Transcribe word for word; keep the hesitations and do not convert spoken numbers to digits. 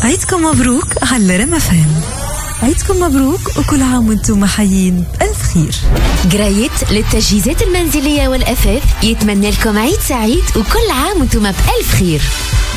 عيدكم مبروك على رما فهم. عيدكم مبروك وكل عام وانتم حيين بألف خير. قرايت للتجهيزات المنزلية والأثاث يتمنى لكم عيد سعيد وكل عام وانتم بألف خير.